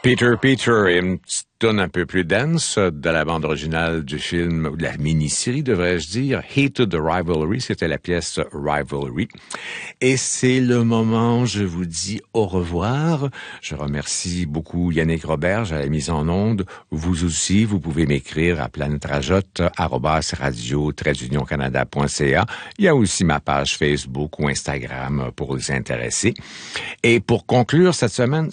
Peter et une petite tourne un peu plus dense de la bande originale du film, ou de la mini-série, devrais-je dire, Hated the Rivalry. C'était la pièce Rivalry. Et c'est le moment où je vous dis au revoir. Je remercie beaucoup Yannick Roberge à la mise en onde. Vous aussi, vous pouvez m'écrire à planetrajotte@radio-canada.ca. Il y a aussi ma page Facebook ou Instagram pour les intéresser. Et pour conclure cette semaine,